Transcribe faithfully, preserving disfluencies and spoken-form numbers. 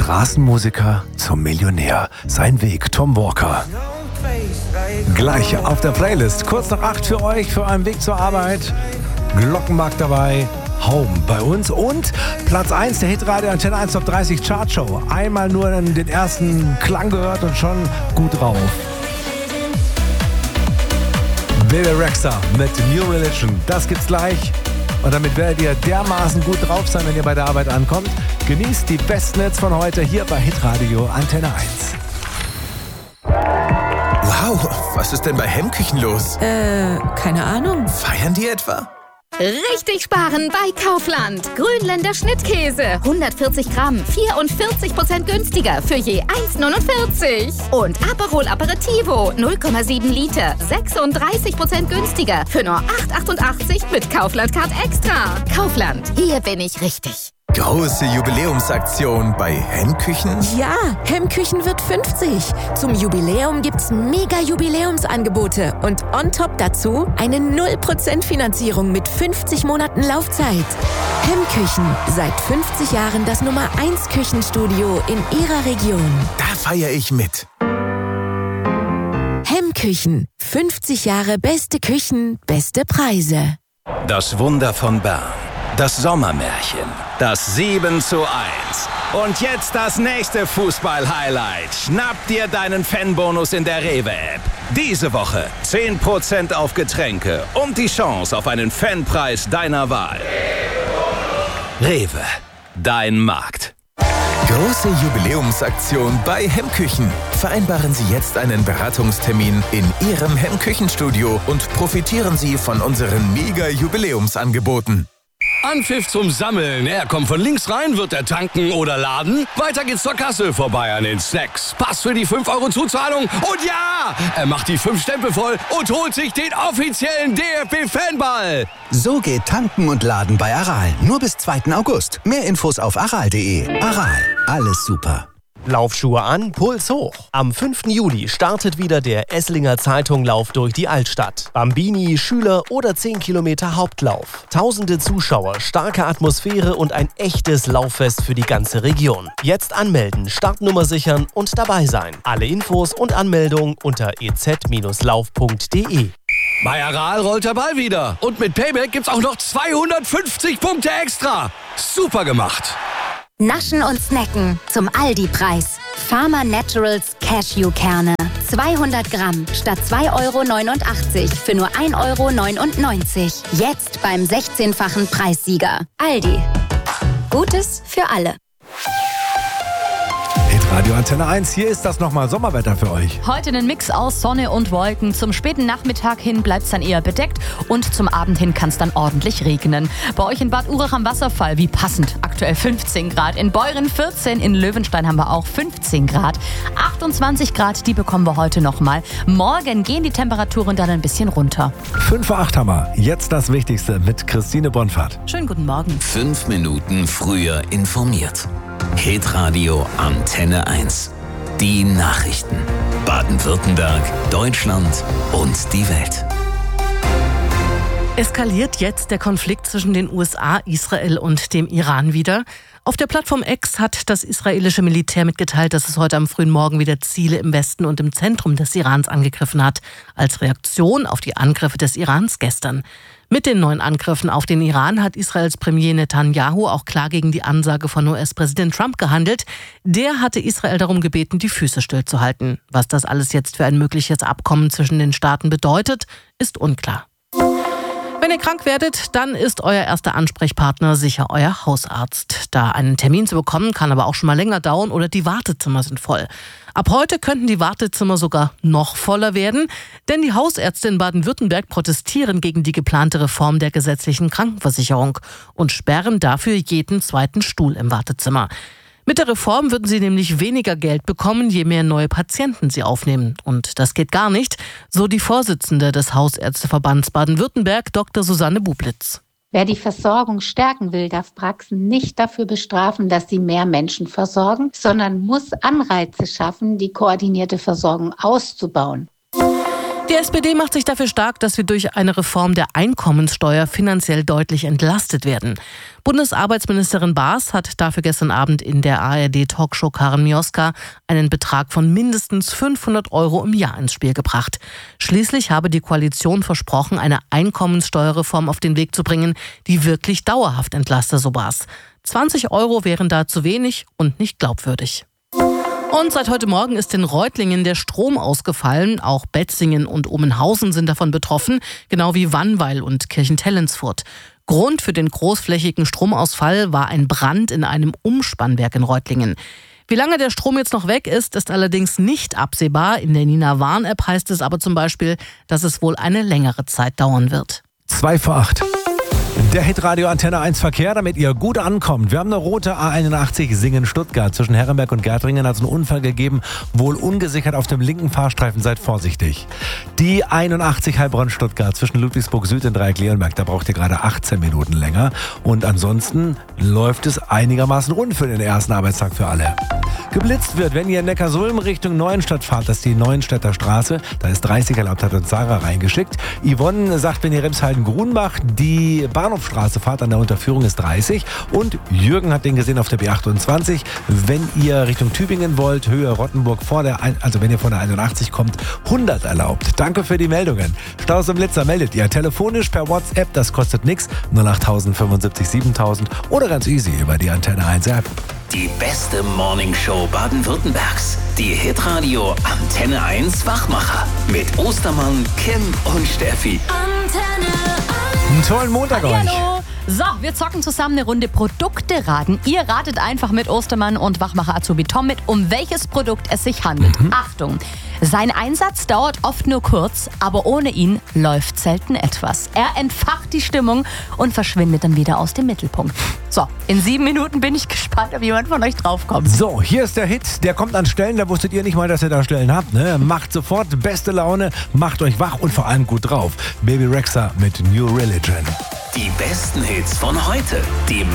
Straßenmusiker zum Millionär. Sein Weg, Tom Walker. Gleich auf der Playlist. Kurz nach acht für euch, für einen Weg zur Arbeit. Glockenmarkt dabei. Home bei uns und Platz eins der Hitradio Antenne eins Top dreißig Chartshow. Einmal nur den ersten Klang gehört und schon gut drauf. Bebe Rexha mit New Religion. Das gibt's gleich. Und damit werdet ihr dermaßen gut drauf sein, wenn ihr bei der Arbeit ankommt. Genießt die besten Hits von heute hier bei Hitradio Antenne eins. Wow, was ist denn bei Hemmküchen los? Äh, keine Ahnung. Feiern die etwa? Richtig sparen bei Kaufland. Grünländer Schnittkäse. hundertvierzig Gramm. vierundvierzig Prozent günstiger für je eins neunundvierzig. Und Aperol Aperitivo. null Komma sieben Liter. sechsunddreißig Prozent günstiger für nur acht achtundachtzig mit Kaufland Card Extra. Kaufland. Hier bin ich richtig. Große Jubiläumsaktion bei Hemmküchen? Ja, Hemmküchen wird fünfzig. Zum Jubiläum gibt's mega Jubiläumsangebote. Und on top dazu eine null Prozent Finanzierung mit fünfzig Monaten Laufzeit. Hemmküchen. Seit fünfzig Jahren das Nummer eins Küchenstudio in Ihrer Region. Da feiere ich mit. Hemmküchen. fünfzig Jahre beste Küchen, beste Preise. Das Wunder von Bern. Das Sommermärchen. Das sieben zu eins. Und jetzt das nächste Fußball-Highlight. Schnapp dir deinen Fanbonus in der Rewe-App. Diese Woche zehn Prozent auf Getränke und die Chance auf einen Fanpreis deiner Wahl. Rewe. Dein Markt. Große Jubiläumsaktion bei Hemmküchen. Vereinbaren Sie jetzt einen Beratungstermin in Ihrem Hemmküchenstudio und profitieren Sie von unseren Mega-Jubiläumsangeboten. Anpfiff zum Sammeln. Er kommt von links rein, wird er tanken oder laden. Weiter geht's zur Kasse, vorbei an den Snacks. Pass für die fünf Euro Zuzahlung. Und ja, er macht die fünf Stempel voll und holt sich den offiziellen D F B-Fanball. So geht Tanken und Laden bei Aral. Nur bis zweiten August. Mehr Infos auf aral punkt de. Aral. Alles super. Laufschuhe an, Puls hoch. Am fünften Juli startet wieder der Esslinger Zeitung Lauf durch die Altstadt. Bambini, Schüler oder zehn Kilometer Hauptlauf. Tausende Zuschauer, starke Atmosphäre und ein echtes Lauffest für die ganze Region. Jetzt anmelden, Startnummer sichern und dabei sein. Alle Infos und Anmeldungen unter e z Lauf punkt de. Bei Aral rollt der Ball wieder. Und mit Payback gibt's auch noch zweihundertfünfzig Punkte extra. Super gemacht. Naschen und Snacken zum Aldi-Preis. Farmer Naturals Cashewkerne. zweihundert Gramm statt zwei Euro neunundachtzig für nur ein Euro neunundneunzig. Jetzt beim sechzehnfachen Preissieger. Aldi. Gutes für alle. Hitradio Antenne eins, hier ist das nochmal Sommerwetter für euch. Heute einen Mix aus Sonne und Wolken. Zum späten Nachmittag hin bleibt es dann eher bedeckt und zum Abend hin kann es dann ordentlich regnen. Bei euch in Bad Urach am Wasserfall, wie passend, aktuell fünfzehn Grad. In Beuren vierzehn, in Löwenstein haben wir auch fünfzehn Grad. achtundzwanzig Grad, die bekommen wir heute nochmal. Morgen gehen die Temperaturen dann ein bisschen runter. fünf Uhr acht haben wir. Jetzt das Wichtigste mit Christine Bonfahrt. Schönen guten Morgen. Fünf Minuten früher informiert. Hitradio Antenne eins. Die Nachrichten. Baden-Württemberg, Deutschland und die Welt. Eskaliert jetzt der Konflikt zwischen den U S A, Israel und dem Iran wieder? Auf der Plattform X hat das israelische Militär mitgeteilt, dass es heute am frühen Morgen wieder Ziele im Westen und im Zentrum des Irans angegriffen hat, als Reaktion auf die Angriffe des Irans gestern. Mit den neuen Angriffen auf den Iran hat Israels Premier Netanyahu auch klar gegen die Ansage von U S-Präsident Trump gehandelt. Der hatte Israel darum gebeten, die Füße stillzuhalten. Was das alles jetzt für ein mögliches Abkommen zwischen den Staaten bedeutet, ist unklar. Wenn ihr krank werdet, dann ist euer erster Ansprechpartner sicher euer Hausarzt. Da einen Termin zu bekommen, kann aber auch schon mal länger dauern oder die Wartezimmer sind voll. Ab heute könnten die Wartezimmer sogar noch voller werden, denn die Hausärzte in Baden-Württemberg protestieren gegen die geplante Reform der gesetzlichen Krankenversicherung und sperren dafür jeden zweiten Stuhl im Wartezimmer. Mit der Reform würden sie nämlich weniger Geld bekommen, je mehr neue Patienten sie aufnehmen. Und das geht gar nicht, so die Vorsitzende des Hausärzteverbands Baden-Württemberg, Doktor Susanne Bublitz. Wer die Versorgung stärken will, darf Praxen nicht dafür bestrafen, dass sie mehr Menschen versorgen, sondern muss Anreize schaffen, die koordinierte Versorgung auszubauen. Die S P D macht sich dafür stark, dass wir durch eine Reform der Einkommenssteuer finanziell deutlich entlastet werden. Bundesarbeitsministerin Baas hat dafür gestern Abend in der A R D-Talkshow Karen Mioska einen Betrag von mindestens fünfhundert Euro im Jahr ins Spiel gebracht. Schließlich habe die Koalition versprochen, eine Einkommenssteuerreform auf den Weg zu bringen, die wirklich dauerhaft entlaste, so Baas. zwanzig Euro wären da zu wenig und nicht glaubwürdig. Und seit heute Morgen ist in Reutlingen der Strom ausgefallen. Auch Betzingen und Omenhausen sind davon betroffen, genau wie Wannweil und Kirchentellensfurt. Grund für den großflächigen Stromausfall war ein Brand in einem Umspannwerk in Reutlingen. Wie lange der Strom jetzt noch weg ist, ist allerdings nicht absehbar. In der Nina Warn-App heißt es aber zum Beispiel, dass es wohl eine längere Zeit dauern wird. zwei vor acht. Der Hitradio Antenne eins Verkehr, damit ihr gut ankommt. Wir haben eine rote A einundachtzig Singen-Stuttgart. Zwischen Herrenberg und Gärtringen hat es einen Unfall gegeben. Wohl ungesichert auf dem linken Fahrstreifen. Seid vorsichtig. Die einundachtzig Heilbronn-Stuttgart zwischen Ludwigsburg Süd und Dreieck-Leonberg. Da braucht ihr gerade achtzehn Minuten länger. Und ansonsten läuft es einigermaßen rund für den ersten Arbeitstag für alle. Geblitzt wird, wenn ihr in Neckarsulm Richtung Neuenstadt fahrt. Das ist die Neuenstädter Straße. Da ist dreißig erlaubt, hat uns Sarah reingeschickt. Yvonne sagt, wenn ihr Remshalden-Grunbach die Bahnhofstraße fahrt, an der Unterführung ist dreißig. Und Jürgen hat den gesehen auf der B achtundzwanzig. Wenn ihr Richtung Tübingen wollt, Höhe Rottenburg, vor der, also wenn ihr von der einundachtzig kommt, hundert erlaubt. Danke für die Meldungen. Staus im Blitzer meldet ihr telefonisch per WhatsApp, das kostet nichts, null acht null null fünfundsiebzig siebentausend oder ganz easy über die Antenne eins App. Die beste Morningshow Baden-Württembergs. Die Hitradio Antenne eins Wachmacher. Mit Ostermann, Kim und Steffi. Antenne Einen tollen Montag euch. Hallo. So, wir zocken zusammen eine Runde Produkte raten. Ihr ratet einfach mit Ostermann und Wachmacher Azubi Tom mit, um welches Produkt es sich handelt. Mhm. Achtung, sein Einsatz dauert oft nur kurz, aber ohne ihn läuft selten etwas. Er entfacht die Stimmung und verschwindet dann wieder aus dem Mittelpunkt. So, in sieben Minuten bin ich gespannt, ob jemand von euch draufkommt. So, hier ist der Hit. Der kommt an Stellen, da wusstet ihr nicht mal, dass ihr da Stellen habt. Ne? Macht sofort beste Laune, macht euch wach und vor allem gut drauf. Baby Rexha mit New Religion. Die besten Hits von heute. Die